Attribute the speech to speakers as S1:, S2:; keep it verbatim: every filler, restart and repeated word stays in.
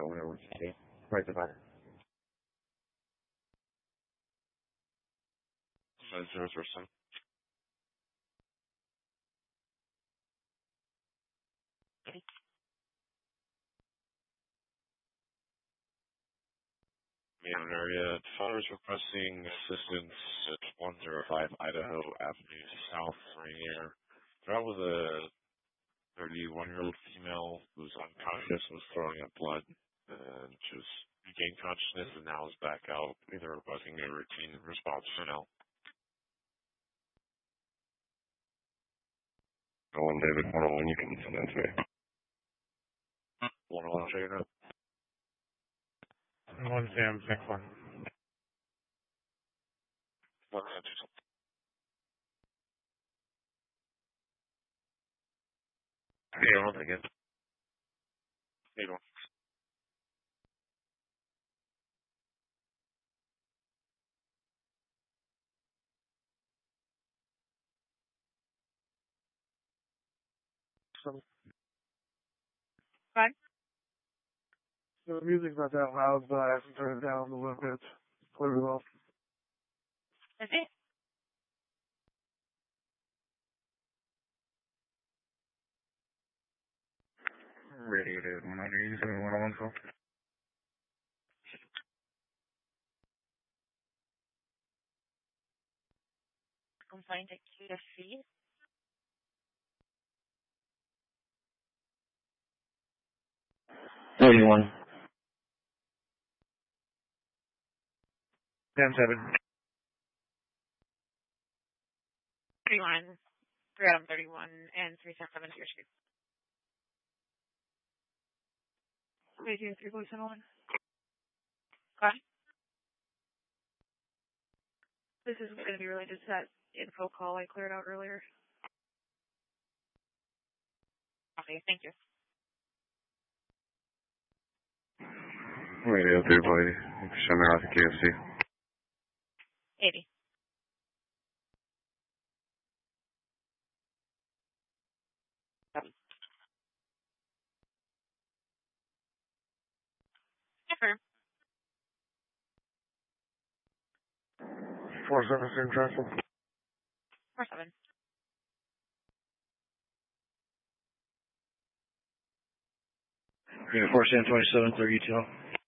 S1: whatever we say. Right about it.
S2: Five zero zero seven. Main area. Father is requesting assistance at one zero five Idaho Avenue South, Rainier. That was a thirty-one-year-old female who was unconscious, was throwing up blood, and just regained consciousness and now is back out. Either requesting a routine response for now.
S3: Go on, David. one oh one, you can send that to me.
S2: one oh one, check it out.
S4: One Sam, next one.
S2: One Sam, two something.
S1: Hey, on again.
S2: Hey, one.
S5: Some,
S6: Fine.
S5: the music's not that loud, but I have to turn it down a little bit. Play it off.
S6: Is it?
S3: Radio to one hundred, you said one oh one call?
S6: Complaint at Q F C.
S1: thirty-one.
S4: Sam seven.
S6: thirty-one. three Adam thirty-one and three ten seven to your street. Radio three voice and one. Okay. This is going to be related to that info call I cleared out earlier. Okay, thank you.
S3: Radio three, please. Show me out to K F C.
S6: eighty. Affirm.
S5: four seven, same transfer.
S6: four seven.
S1: Unit four seven twenty-seven, thirty-two.